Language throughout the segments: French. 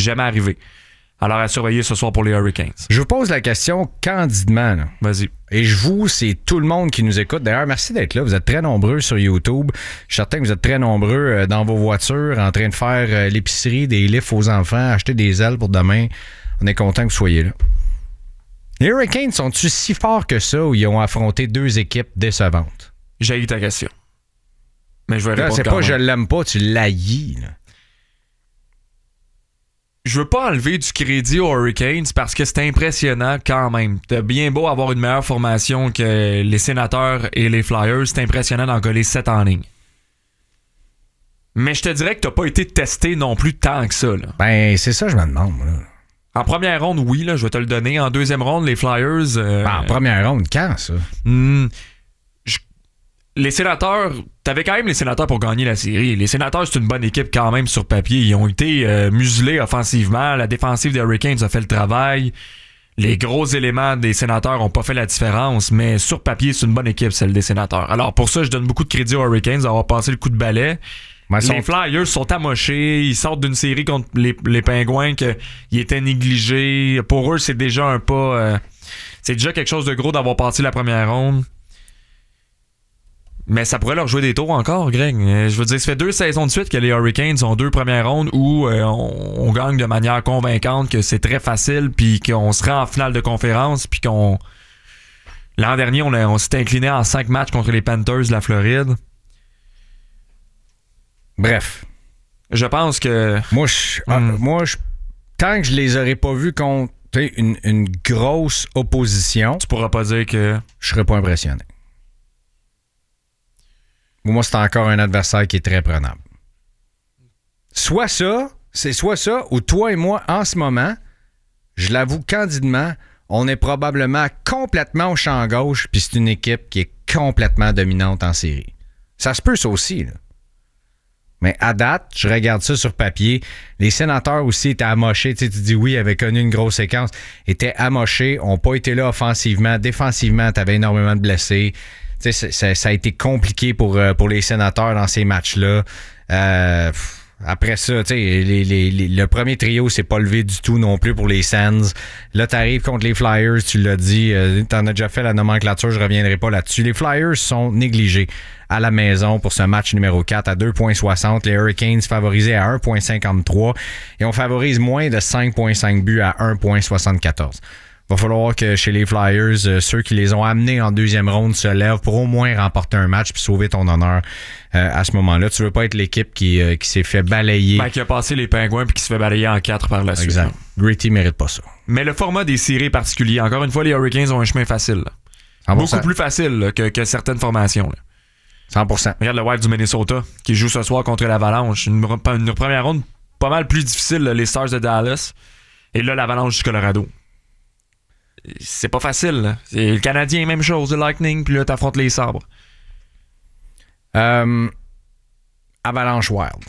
jamais arrivé. Alors, à surveiller ce soir pour les Hurricanes. Je vous pose la question candidement. Là. Vas-y. Et c'est tout le monde qui nous écoute. D'ailleurs, merci d'être là. Vous êtes très nombreux sur YouTube. Je suis certain que vous êtes très nombreux dans vos voitures, en train de faire l'épicerie, des lifts aux enfants, acheter des ailes pour demain. On est content que vous soyez là. Les Hurricanes sont-ils si forts que ça ou ils ont affronté 2 équipes décevantes? J'ai eu ta question. Mais je vais répondre c'est quand pas même. Je l'aime pas, tu l'haïs. Là. Je veux pas enlever du crédit aux Hurricanes parce que c'est impressionnant quand même. T'as bien beau avoir une meilleure formation que les Sénateurs et les Flyers, c'est impressionnant d'en coller 7 en ligne. Mais je te dirais que t'as pas été testé non plus tant que ça. Là. Ben, c'est ça que je me demande. Là. En première ronde, oui, là, je vais te le donner. En deuxième ronde, les Flyers... en première ronde, quand ça? Les Sénateurs, t'avais quand même les Sénateurs pour gagner la série. Les Sénateurs, c'est une bonne équipe quand même sur papier. Ils ont été muselés offensivement. La défensive des Hurricanes a fait le travail. Les gros éléments des Sénateurs n'ont pas fait la différence, mais sur papier, c'est une bonne équipe, celle des Sénateurs. Alors pour ça, je donne beaucoup de crédit aux Hurricanes d'avoir passé le coup de balai. Les Flyers sont amochés. Ils sortent d'une série contre les Pingouins qu'ils étaient négligés. Pour eux, c'est déjà un pas... c'est déjà quelque chose de gros d'avoir passé la première ronde. Mais ça pourrait leur jouer des tours encore, Greg. Je veux dire, ça fait 2 saisons de suite que les Hurricanes ont 2 premières rondes où on gagne de manière convaincante, que c'est très facile, puis qu'on se rend en finale de conférence, puis qu'on... L'an dernier, on s'est incliné en 5 matchs contre les Panthers de la Floride. Bref. Je pense que... Moi, tant que je les aurais pas vus contre une grosse opposition... Tu pourras pas dire que... Je serais pas impressionné. Moi, c'est encore un adversaire qui est très prenable. Soit ça, ou toi et moi, en ce moment, je l'avoue candidement, on est probablement complètement au champ gauche, puis c'est une équipe qui est complètement dominante en série. Ça se peut, ça aussi, là. Mais à date, je regarde ça sur papier. Les Sénateurs aussi étaient amochés. Tu dis oui, avaient connu une grosse séquence. Étaient amochés, n'ont pas été là offensivement. Défensivement, tu avais énormément de blessés. Ça a été compliqué pour les Sénateurs dans ces matchs-là. Après ça, le premier trio s'est pas levé du tout non plus pour les Sens. Là, t'arrives contre les Flyers, tu l'as dit, t'en as déjà fait la nomenclature, je reviendrai pas là-dessus. Les Flyers sont négligés à la maison pour ce match numéro 4 à 2,60. Les Hurricanes favorisés à 1,53 et on favorise moins de 5,5 buts à 1,74. Va falloir que chez les Flyers, ceux qui les ont amenés en deuxième ronde se lèvent pour au moins remporter un match puis sauver ton honneur à ce moment-là. Tu veux pas être l'équipe qui s'est fait balayer. Qui a passé les Pingouins puis qui se fait balayer en 4 par la suite. Exact. Gritty mérite pas ça. Mais le format des séries est particulier. Encore une fois, les Hurricanes ont un chemin facile. Beaucoup plus facile que certaines formations. Là. 100%. Regarde le Wild du Minnesota qui joue ce soir contre l'Avalanche. Une première ronde pas mal plus difficile, là, les Stars de Dallas. Et là, l'Avalanche du Colorado. C'est pas facile. Là. C'est le Canadien, même chose, le Lightning, puis là, t'affrontes les Sabres. Avalanche Wild.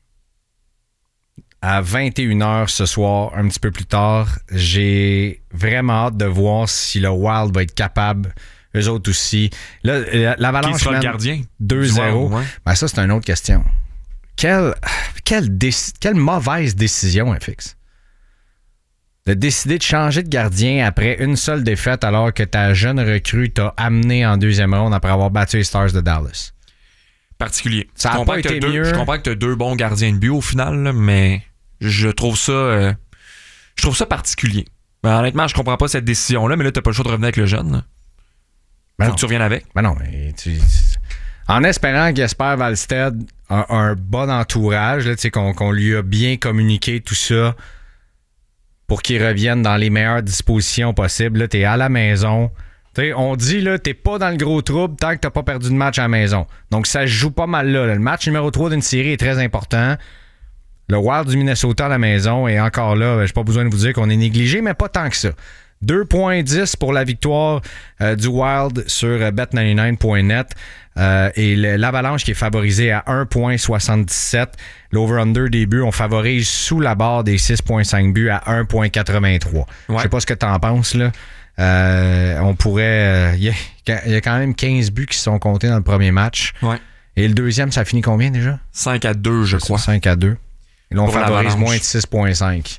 À 21h ce soir, un petit peu plus tard, j'ai vraiment hâte de voir si le Wild va être capable, eux autres aussi. Là, l'Avalanche qui sera le gardien 2-0. Ouais. Ben ça, c'est une autre question. Quelle mauvaise décision, FX. De décider de changer de gardien après une seule défaite alors que ta jeune recrue t'a amené en deuxième ronde après avoir battu les Stars de Dallas. Particulier. Ça n'a pas été mieux. Je comprends que tu as 2 bons gardiens de but au final, là, mais je trouve ça particulier. Ben, honnêtement, je comprends pas cette décision-là, mais là, t'as pas le choix de revenir avec le jeune. Faut que tu reviennes avec. Ben non, mais en espérant qu'Jesper Wallstedt a un bon entourage, là, qu'on lui a bien communiqué tout ça pour qu'il revienne dans les meilleures dispositions possibles. Là, t'es à la maison. T'sais, on dit, là, t'es pas dans le gros trouble tant que t'as pas perdu de match à la maison. Donc, ça se joue pas mal là. Le match numéro 3 d'une série est très important. Le Wild du Minnesota à la maison, et encore là, j'ai pas besoin de vous dire qu'on est négligé, mais pas tant que ça. 2,10 pour la victoire du Wild sur bet99.net. Et l'Avalanche qui est favorisé à 1,77. L'over-under des buts, on favorise sous la barre des 6,5 buts à 1,83. Ouais. Je sais pas ce que t'en penses, là. On pourrait... Il y a quand même 15 buts qui sont comptés dans le premier match. Ouais. Et le deuxième, ça finit combien déjà? 5-2, je crois. 5-2. Et là, on pour favorise l'Avalanche. moins de 6,5.